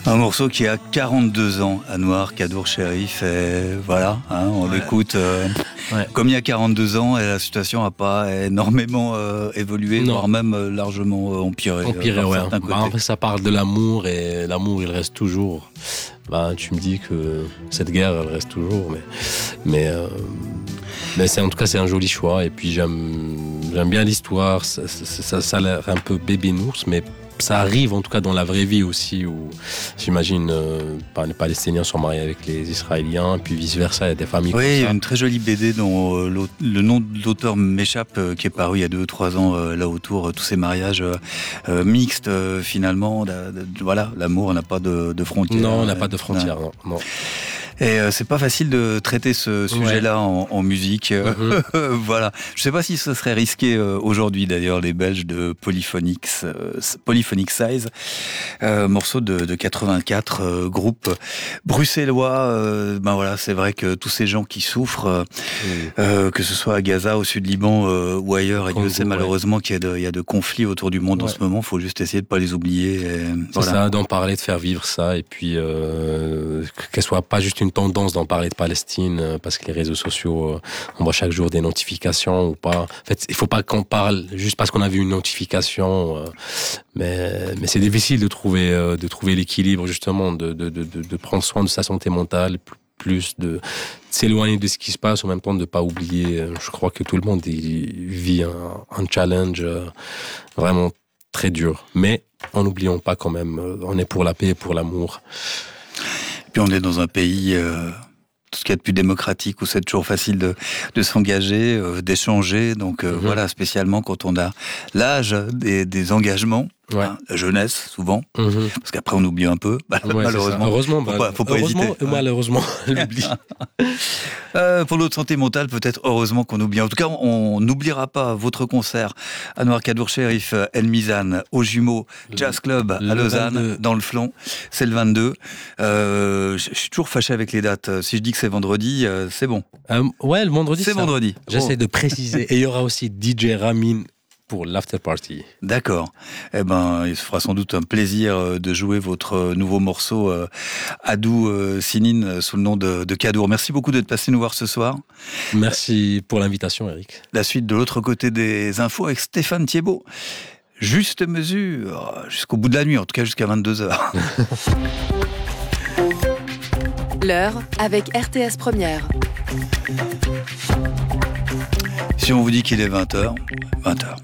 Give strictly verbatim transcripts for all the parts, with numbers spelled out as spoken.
Un morceau qui a quarante-deux ans, Anouar Kadour Cherif, et voilà, hein, on ouais. l'écoute euh, ouais. comme il y a quarante-deux ans, et la situation n'a pas énormément euh, évolué, non. voire même euh, largement euh, empiré. Empiré, euh, ouais. Bah, en fait, ça parle de l'amour, et l'amour, il reste toujours. Bah, tu me dis que cette guerre, elle reste toujours, mais, mais, euh, mais c'est, en tout cas, c'est un joli choix, et puis j'aime, j'aime bien l'histoire, ça, ça, ça, ça a l'air un peu bébé nours, mais ça arrive en tout cas dans la vraie vie aussi, où j'imagine euh, les Palestiniens sont mariés avec les Israéliens, puis vice-versa, il y a des familles oui, comme ça. Oui, il y a une très jolie B D dont euh, le nom de l'auteur m'échappe, euh, qui est paru il y a deux ou trois ans, euh, là autour, euh, tous ces mariages euh, euh, mixtes, euh, finalement. De, de, de, voilà, l'amour n'a pas de, de frontières. Non, on n'a pas de frontières, non. non. Et euh, c'est pas facile de traiter ce sujet-là ouais. en, en musique. Mm-hmm. Voilà. Je sais pas si ce serait risqué euh, aujourd'hui, d'ailleurs, les Belges de Polyphonic, euh, Polyphonic Size, euh, morceau de, de quatre-vingt-quatre, euh, groupe bruxellois. Euh, ben voilà, c'est vrai que tous ces gens qui souffrent, euh, mm. euh, que ce soit à Gaza, au sud Liban euh, ou ailleurs, et Dieu sait malheureusement ouais. qu'il y a, de, il y a de conflits autour du monde ouais. en ce moment. Il faut juste essayer de pas les oublier. Et, c'est voilà. ça, d'en parler, de faire vivre ça, et puis euh, qu'elle soit pas juste une tendance d'en parler de Palestine, parce que les réseaux sociaux, on voit chaque jour des notifications ou pas. En fait, il faut pas qu'on parle juste parce qu'on a vu une notification, mais, mais c'est difficile de trouver, de trouver l'équilibre, justement, de, de, de, de prendre soin de sa santé mentale, plus de s'éloigner de ce qui se passe, en même temps de ne pas oublier. Je crois que tout le monde vit un, un challenge vraiment très dur, mais en n'oublions pas quand même, on est pour la paix et pour l'amour. Et puis on est dans un pays, euh, tout ce qu'il y a de plus démocratique, où c'est toujours facile de, de s'engager, euh, d'échanger. Donc euh, mm-hmm. voilà, spécialement quand on a l'âge des, des engagements, ouais. hein, la jeunesse souvent, mm-hmm. parce qu'après on oublie un peu, bah, ouais, malheureusement. Heureusement, faut pas, faut pas heureusement hésiter. et malheureusement, on l'oublie. Euh, pour notre santé mentale, peut-être heureusement qu'on oublie. En tout cas, on n'oubliera pas votre concert Anouar Kadour Cherif El Mizan au Jumeaux Jazz Club à Lausanne, vingt-deux dans le Flon. C'est le vingt-deux. Euh, je suis toujours fâché avec les dates. Si je dis que c'est vendredi, euh, c'est bon. Euh, ouais, le vendredi. C'est ça. vendredi. J'essaie oh. de préciser. Et il y aura aussi D J Ramin pour l'after party. D'accord. Eh ben, il se fera sans doute un plaisir de jouer votre nouveau morceau euh, Adou euh, Sinin sous le nom de, de Kadour. Merci beaucoup d'être passé nous voir ce soir. Merci pour l'invitation, Eric. La suite de l'autre côté des infos avec Stéphane Thiebaud. Juste mesure, jusqu'au bout de la nuit, en tout cas jusqu'à vingt-deux heures. L'heure avec R T S Première. Si on vous dit qu'il est vingt heures, vingt heures.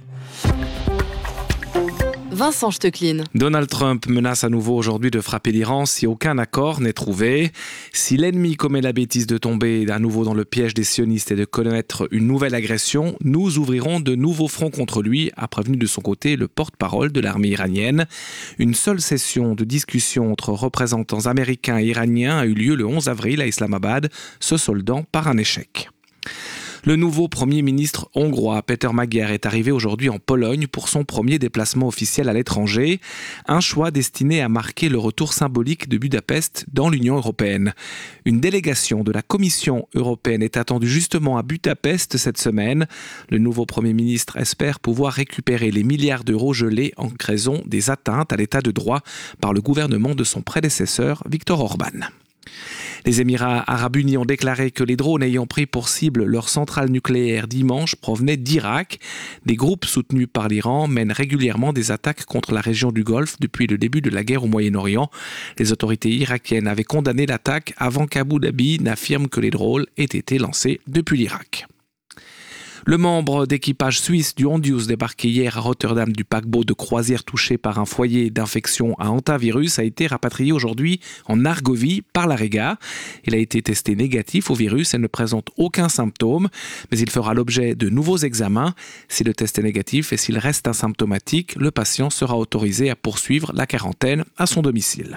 Vincent Stecklin. Donald Trump menace à nouveau aujourd'hui de frapper l'Iran si aucun accord n'est trouvé. Si l'ennemi commet la bêtise de tomber à nouveau dans le piège des sionistes et de connaître une nouvelle agression, nous ouvrirons de nouveaux fronts contre lui, a prévenu de son côté le porte-parole de l'armée iranienne. Une seule session de discussion entre représentants américains et iraniens a eu lieu le onze avril à Islamabad, se soldant par un échec. Le nouveau Premier ministre hongrois, Péter Magyar, est arrivé aujourd'hui en Pologne pour son premier déplacement officiel à l'étranger. Un choix destiné à marquer le retour symbolique de Budapest dans l'Union européenne. Une délégation de la Commission européenne est attendue justement à Budapest cette semaine. Le nouveau Premier ministre espère pouvoir récupérer les milliards d'euros gelés en raison des atteintes à l'état de droit par le gouvernement de son prédécesseur, Viktor Orban. Les Émirats arabes unis ont déclaré que les drones ayant pris pour cible leur centrale nucléaire dimanche provenaient d'Irak. Des groupes soutenus par l'Iran mènent régulièrement des attaques contre la région du Golfe depuis le début de la guerre au Moyen-Orient. Les autorités irakiennes avaient condamné l'attaque avant qu'Abu Dhabi n'affirme que les drones aient été lancés depuis l'Irak. Le membre d'équipage suisse du Hondius débarqué hier à Rotterdam du paquebot de croisière touché par un foyer d'infection à hantavirus a été rapatrié aujourd'hui en Argovie par la Rega. Il a été testé négatif au virus et ne présente aucun symptôme, mais il fera l'objet de nouveaux examens. Si le test est négatif et s'il reste asymptomatique, le patient sera autorisé à poursuivre la quarantaine à son domicile.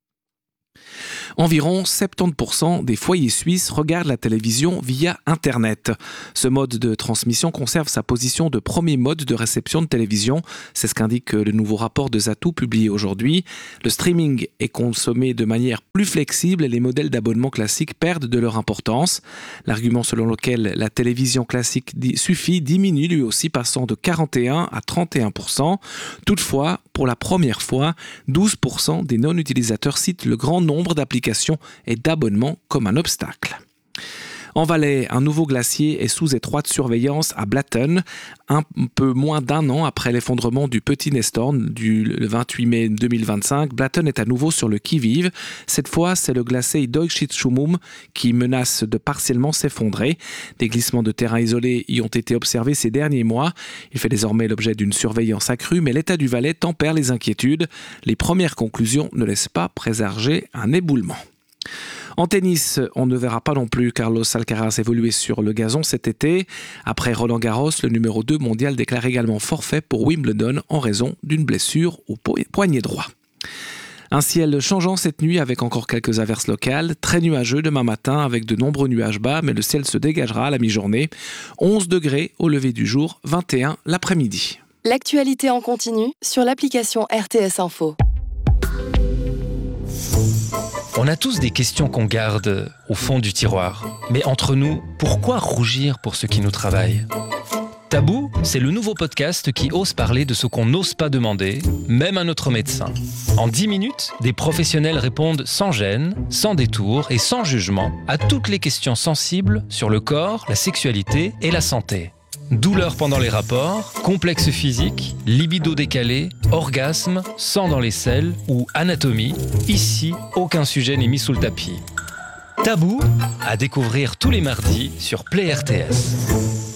Environ soixante-dix pour cent des foyers suisses regardent la télévision via Internet. Ce mode de transmission conserve sa position de premier mode de réception de télévision. C'est ce qu'indique le nouveau rapport de Zatou publié aujourd'hui. Le streaming est consommé de manière plus flexible et les modèles d'abonnement classiques perdent de leur importance. L'argument selon lequel la télévision classique suffit diminue lui aussi, passant de quarante et un à trente et un pour cent. Toutefois, pour la première fois, douze pour cent des non-utilisateurs citent le grand nombre d'applications et d'abonnements comme un obstacle. En Valais, un nouveau glacier est sous étroite surveillance à Blatten, un peu moins d'un an après l'effondrement du Petit Nestorn du le vingt-huit mai deux mille vingt-cinq. Blatten est à nouveau sur le qui-vive. Cette fois, c'est le glacier Deutschitschumum qui menace de partiellement s'effondrer. Des glissements de terrain isolés y ont été observés ces derniers mois. Il fait désormais l'objet d'une surveillance accrue, mais l'état du Valais tempère les inquiétudes. Les premières conclusions ne laissent pas présager un éboulement. En tennis, on ne verra pas non plus Carlos Alcaraz évoluer sur le gazon cet été. Après Roland Garros, le numéro deux mondial déclare également forfait pour Wimbledon en raison d'une blessure au poignet droit. Un ciel changeant cette nuit avec encore quelques averses locales, très nuageux demain matin avec de nombreux nuages bas, mais le ciel se dégagera à la mi-journée. onze degrés au lever du jour, vingt et un l'après-midi. L'actualité en continu sur l'application R T S Info. On a tous des questions qu'on garde au fond du tiroir. Mais entre nous, pourquoi rougir pour ce qui nous travaille ? Tabou, c'est le nouveau podcast qui ose parler de ce qu'on n'ose pas demander, même à notre médecin. En dix minutes, des professionnels répondent sans gêne, sans détour et sans jugement à toutes les questions sensibles sur le corps, la sexualité et la santé. Douleurs pendant les rapports, complexes physiques, libido décalé, orgasme, sang dans les selles ou anatomie, ici, aucun sujet n'est mis sous le tapis. Tabou, à découvrir tous les mardis sur Play R T S.